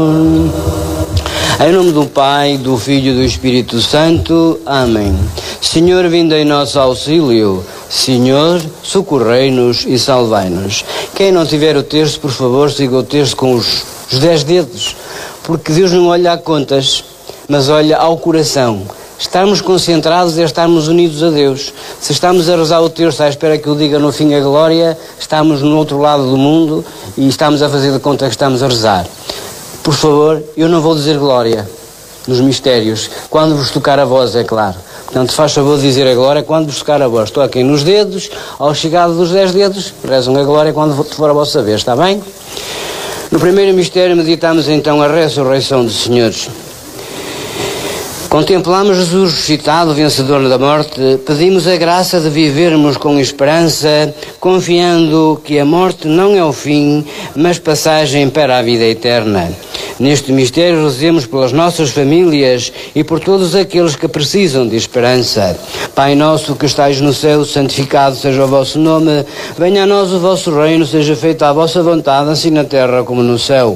Em nome do Pai, do Filho e do Espírito Santo. Amém. Senhor, vinde em nosso auxílio. Senhor, socorrei-nos e salvai-nos. Quem não tiver o terço, por favor, siga o terço com os 10 dedos, porque Deus não olha a contas, mas olha ao coração. Estarmos concentrados é estarmos unidos a Deus. Se estamos a rezar o terço à espera que o diga no fim a glória, estamos no outro lado do mundo e estamos a fazer de conta que estamos a rezar. Por favor, eu não vou dizer glória nos mistérios, quando vos tocar a voz, é claro. Portanto, faz favor de dizer a glória quando vos tocar a voz. Toquem nos dedos, ao chegado dos 10 dedos, rezam a glória quando for a vossa vez, está bem? No primeiro mistério meditamos então a ressurreição dos senhores. Contemplamos Jesus ressuscitado, vencedor da morte. Pedimos a graça de vivermos com esperança, confiando que a morte não é o fim, mas passagem para a vida eterna. Neste mistério rezemos pelas nossas famílias e por todos aqueles que precisam de esperança. Pai nosso que estais no céu, santificado seja o vosso nome. Venha a nós o vosso reino, seja feita a vossa vontade, assim na terra como no céu.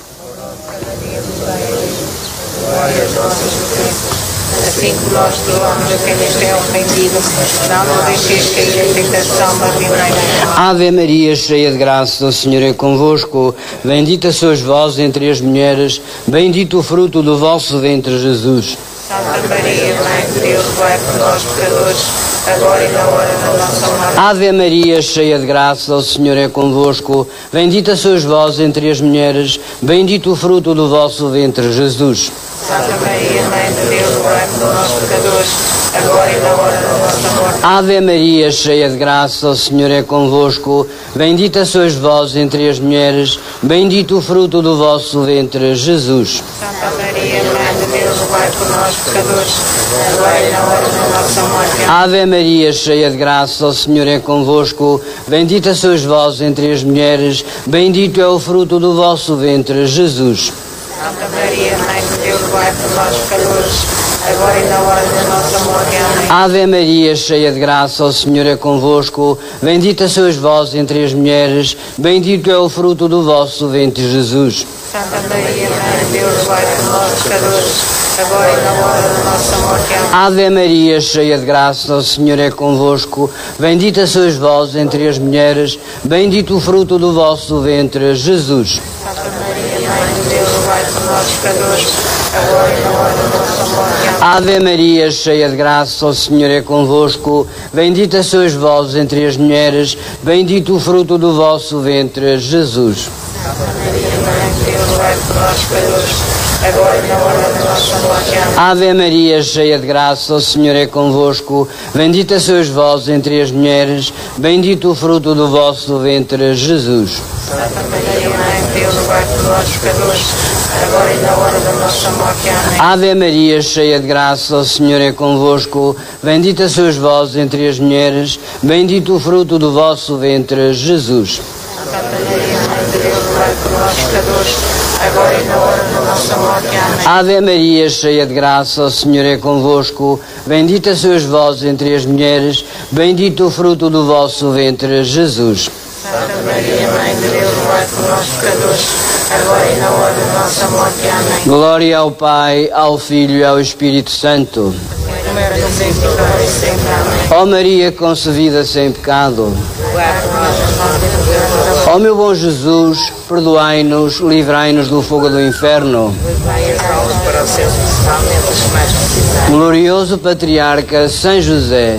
Assim que nós doamos a quem nos é ofendido, não nos deixeis cair em tentação, mas livrai-nos. Ave Maria, cheia de graça, o Senhor é convosco. Bendita sois vós entre as mulheres, bendito o fruto do vosso ventre, Jesus. Santa Maria, Mãe de Deus, rogai por nós, pecadores, agora e na hora da nossa morte. Ave Maria, cheia de graça, o Senhor é convosco. Bendita sois vós entre as mulheres, bendito o fruto do vosso ventre, Jesus. Santa Maria, Mãe de Deus, rogai por nós, pecadores, agora e na hora da nossa morte. Ave Maria, cheia de graça, o Senhor é convosco. Bendita sois vós entre as mulheres, bendito o fruto do vosso ventre, Jesus. Santa Maria, Mãe de Deus, rogai por nós, pecadores, agora e na hora da nossa morte. Ave Maria, cheia de graça, o Senhor é convosco. Bendita sois vós entre as mulheres, bendito é o fruto do vosso ventre, Jesus. Santa Maria, Mãe de Deus, rogai por nós, pecadores, agora e na hora da nossa morte. Amém. Ave Maria, cheia de graça, o Senhor é convosco. Bendita sois vós entre as mulheres, bendito é o fruto do vosso ventre, Jesus. Santa Maria, Mãe de Deus, rogai por nós, pecadores, agora e na hora da nossa morte. Amém. Ave Maria, cheia de graça, o Senhor é convosco. Bendita sois vós entre as mulheres, bendito o fruto do vosso ventre, Jesus. Santa Maria, Mãe de Deus, rogai por nós, pecadores, agora e na hora da nossa morte. Amém. Ave Maria, cheia de graça, o Senhor é convosco. Bendita sois vós entre as mulheres, bendito o fruto do vosso ventre, Jesus. Santa Maria, Mãe de Deus, rogai por nós, pecadores, agora e na hora da nossa morte. Amém. Ave Maria, cheia de graça, o Senhor é convosco. Bendita sois vós entre as mulheres, bendito o fruto do vosso ventre, Jesus. Santa Maria, Mãe de Deus, rogai por nós, pecadores, agora e na hora da nossa morte. Amém. Ave Maria, cheia de graça, o Senhor é convosco. Bendita sois vós entre as mulheres, bendito o fruto do vosso ventre, Jesus. Santa Maria, Mãe de Deus, rogai por nós, pecadores, agora e na hora da nossa morte. Amém. Ave Maria, cheia de graça, o Senhor é convosco. Bendita sois vós entre as mulheres, bendito o fruto do vosso ventre, Jesus. Santa Maria, Mãe de Deus, rogai por nós, pecadores, agora e na hora da nossa morte. Amém. Glória ao Pai, ao Filho e ao Espírito Santo. Como era no princípio, agora e sempre. Amém. Ó Maria concebida sem pecado, Rogai por nós, os nossos pecados, ó meu bom Jesus, perdoai-nos, livrai-nos do fogo do inferno. levai as almas para o céu, principalmente os que mais precisarem. Glorioso Patriarca São José,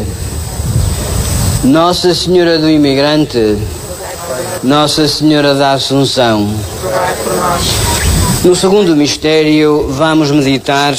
Nossa Senhora do Imigrante, Nossa Senhora da Assunção. Rogai por nós. No segundo mistério, vamos meditar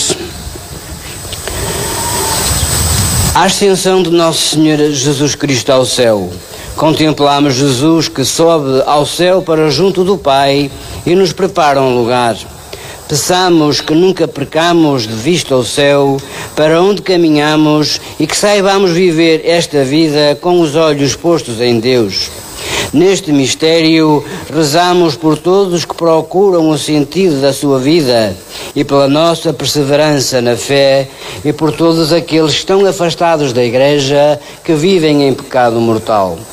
a ascensão de Nosso Senhor Jesus Cristo ao céu. Contemplamos Jesus que sobe ao céu para junto do Pai e nos prepara um lugar. Peçamos que nunca percamos de vista o céu, para onde caminhamos, e que saibamos viver esta vida com os olhos postos em Deus. Neste mistério, rezamos por todos que procuram o sentido da sua vida e pela nossa perseverança na fé e por todos aqueles que estão afastados da Igreja, que vivem em pecado mortal.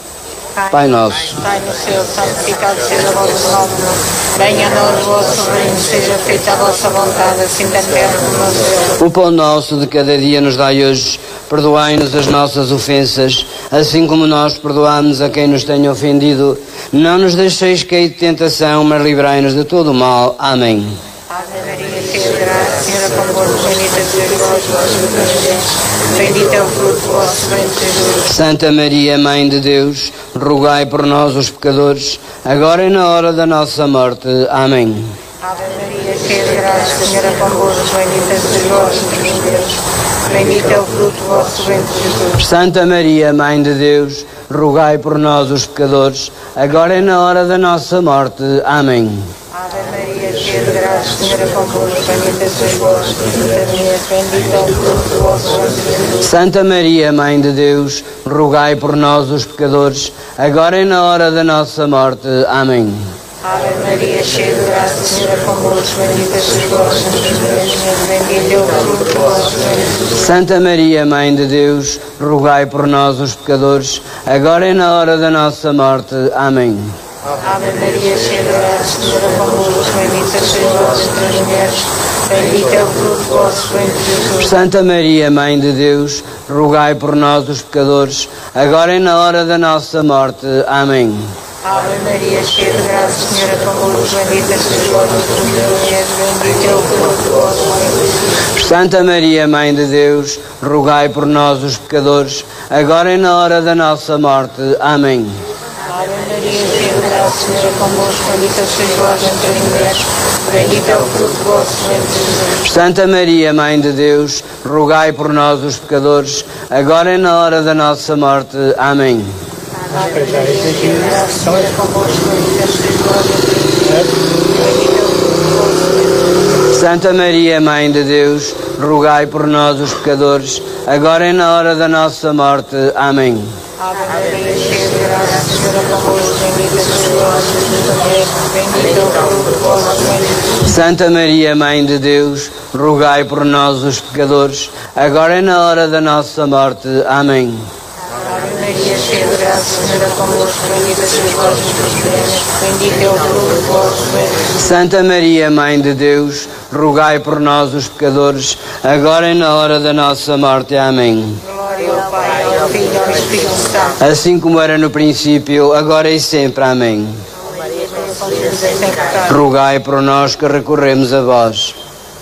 Pai nosso, Pai no céu, santificado seja o vosso nome. Venha a nós o vosso reino, seja feita a vossa vontade, assim na terra como no céu. o pão nosso de cada dia nos dai hoje. Perdoai-nos as nossas ofensas, assim como nós perdoamos a quem nos tenha ofendido. Não nos deixeis cair de tentação, mas livrai-nos de todo o mal. Amém. Ave Maria, cheia de graça, Senhor é convosco, bendita sois vós entre as mulheres, bendito é o fruto do vosso ventre, Jesus. Santa Maria, Mãe de Deus, rogai por nós os pecadores, agora e na hora da nossa morte. Amém. Ave Maria, cheia de graça, Senhor é convosco, bendita sois vós entre as mulheres, bendito é o fruto do vosso ventre, Jesus. Santa Maria, Mãe de Deus, rogai por nós os pecadores, agora e na hora da nossa morte. Amém. Ave Maria, cheia de graça, Senhor é convosco, bendita sois vós entre as mulheres, bendito é o fruto do vosso ventre, Jesus. Santa Maria, Mãe de Deus, rogai por nós os pecadores, agora e na hora da nossa morte. Amém. Ave Maria, cheia de graça, Senhor é convosco, bendita sois vós entre as mulheres, bendito é o fruto do vosso ventre, Jesus. Santa Maria, Mãe de Deus, rogai por nós os pecadores, agora e na hora da nossa morte. Amém. Ave Maria, cheia de graça, Senhor é convosco, bendita sois vós entre as mulheres, bendito é o fruto do vosso ventre, Jesus. Santa Maria, Mãe de Deus, rogai por nós os pecadores, agora e na hora da nossa morte. Amém. Ave Maria, cheia de graça, Senhor é convosco, bendita sois vós entre as mulheres, bendito é o fruto do vosso ventre, Jesus. Santa Maria, Mãe de Deus, rogai por nós os pecadores, agora e na hora da nossa morte. Amém. Ave Maria, cheia de graça, Senhor é convosco, bendita sois vós entre as mulheres, bendito é o fruto do vosso ventre, Jesus. Santa Maria, Mãe de Deus, rogai por nós os pecadores, agora e na hora da nossa morte. Amém. Ave Maria, cheia de graça, Senhor é convosco, bendita sois vós entre as mulheres, bendito é o fruto do vosso ventre. Santa Maria, Mãe de Deus, rogai por nós os pecadores, agora e na hora da nossa morte. Amém. Ave Maria, cheia de graça, Senhor é convosco, bendita sois vós entre as mulheres, bendito é o fruto do vosso ventre. Santa Maria, Mãe de Deus, rogai por nós os pecadores, agora e na hora da nossa morte. Amém. Ave Maria, cheia de graça, Senhor é convosco, bendita sois vós entre as mulheres, bendito é o fruto do vosso ventre. Santa Maria, Mãe de Deus, rogai por nós os pecadores, agora e na hora da nossa morte. Amém. Glória ao Pai, ao Filho e ao Espírito Santo. Assim como era no princípio, agora e sempre. Amém. Maria, com Jesus sem pecado. Rogai por nós que recorremos a vós.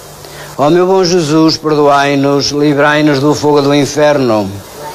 Ó meu bom Jesus, perdoai-nos, livrai-nos do fogo do inferno.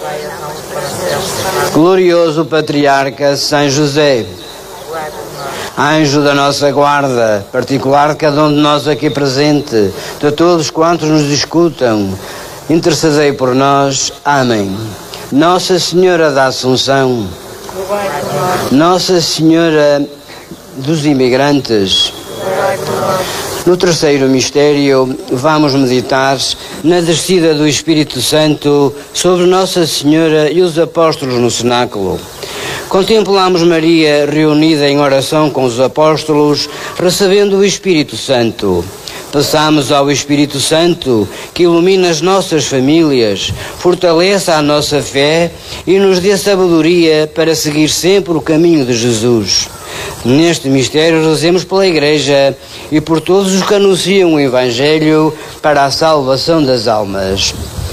Glorioso Patriarca São José, anjo da nossa guarda, particular de cada um de nós aqui presente, de todos quantos nos escutam, intercedei por nós. Amém. Nossa Senhora da Assunção, Rogai por nós, Nossa Senhora dos Imigrantes, rogai por nós. no terceiro mistério, vamos meditar na descida do Espírito Santo sobre Nossa Senhora e os apóstolos no cenáculo. Contemplamos Maria reunida em oração com os apóstolos, recebendo o Espírito Santo. Peçamos ao Espírito Santo que ilumine as nossas famílias, fortaleça a nossa fé e nos dê sabedoria para seguir sempre o caminho de Jesus. Neste mistério rezemos pela Igreja e por todos os que anunciam o Evangelho para a salvação das almas.